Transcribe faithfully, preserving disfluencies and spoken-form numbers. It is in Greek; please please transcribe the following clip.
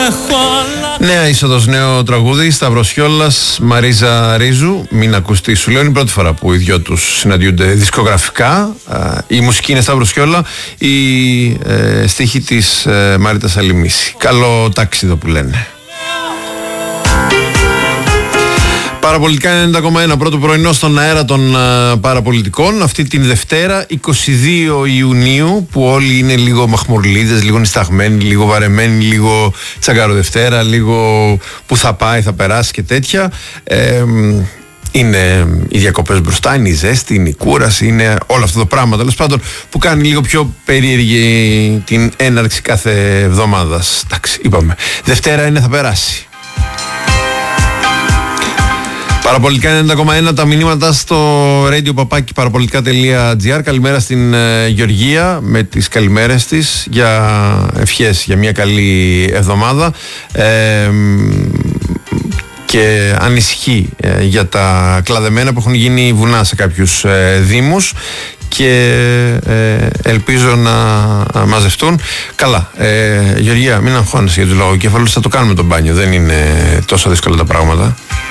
Νέα είσοδος, νέο τραγούδι, Σταύρος Χιόλας, Μαρίζα Ρίζου. Μην ακουστεί, σου λέω, είναι η πρώτη φορά που οι δυο τους συναντιούνται δισκογραφικά. Η μουσική είναι Σταύρος Χιόλα, η ε, στίχη της ε, Μάριτας Αλημίση. Καλό τάξιδο που λένε. Παραπολιτικά ενενήντα κόμμα ένα, πρώτο πρωινό στον αέρα των uh, παραπολιτικών. Αυτή την Δευτέρα, εικοστή δεύτερη Ιουνίου, που όλοι είναι λίγο μαχμουρλίδες, λίγο νησταγμένοι, λίγο βαρεμένοι, λίγο τσαγκαροδευτέρα, λίγο που θα πάει, θα περάσει και τέτοια. Ε, είναι οι διακοπές μπροστά, είναι η ζέστη, είναι η κούραση, είναι όλο αυτό το πράγμα, τέλος πάντων, που κάνει λίγο πιο περίεργη την έναρξη κάθε εβδομάδας. Εντάξει, είπαμε. Δευτέρα είναι, θα περάσει. Παραπολιτικά ενενήντα κόμμα ένα, τα μηνύματα στο radio παπάκι παραπολιτικά τελεία gr. Καλημέρα στην ε, Γεωργία με τις καλημέρες της, για ευχές για μια καλή εβδομάδα ε, και ανησυχεί ε, για τα κλαδεμένα που έχουν γίνει βουνά σε κάποιους ε, δήμους και ε, ελπίζω να, να μαζευτούν. Καλά, ε, Γεωργία, μην αγχώνεσαι για τους λογοκέφαλους, θα το κάνουμε το μπάνιο, δεν είναι τόσο δύσκολα τα πράγματα.